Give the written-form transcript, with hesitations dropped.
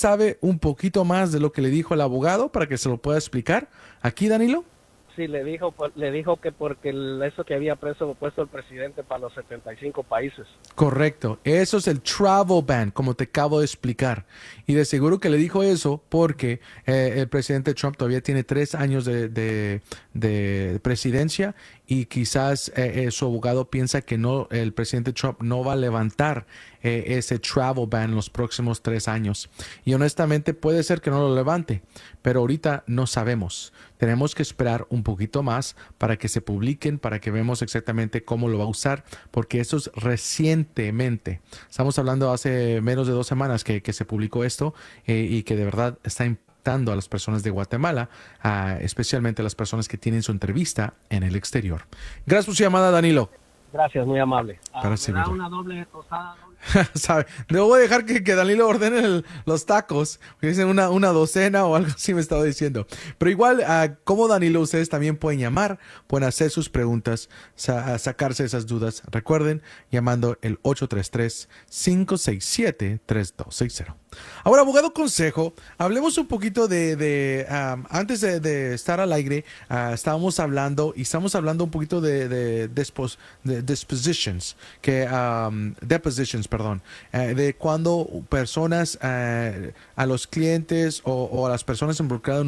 sabe un poquito más de lo que le dijo el abogado para que se lo pueda explicar aquí, Danilo? Sí, le dijo que porque eso que había puesto el presidente para los 75 países. Correcto, eso es el travel ban, como te acabo de explicar. Y de seguro que le dijo eso porque el presidente Trump todavía tiene 3 años de presidencia y quizás su abogado piensa que no, el presidente Trump no va a levantar ese travel ban en los próximos 3 años. Y honestamente puede ser que no lo levante, pero ahorita no sabemos. Tenemos que esperar un poquito más para que se publiquen, para que veamos exactamente cómo lo va a usar, porque eso es recientemente. Estamos hablando hace menos de 2 semanas que se publicó esto y que de verdad está impactando a las personas de Guatemala, especialmente a las personas que tienen su entrevista en el exterior. Gracias por su llamada, Danilo. Gracias, muy amable. Para ¿Me da servirle. una doble tostada? ¿Sabe? Debo dejar que Danilo ordene los tacos, que dicen una docena o algo así me estaba diciendo. Pero igual, como Danilo, ustedes también pueden llamar, pueden hacer sus preguntas, sacarse esas dudas. Recuerden, llamando el 833-567-3260. Ahora, abogado consejo, hablemos un poquito antes de estar al aire, estamos hablando un poquito de dispositions, depositions, perdón, de cuando personas a los clientes o a las personas involucradas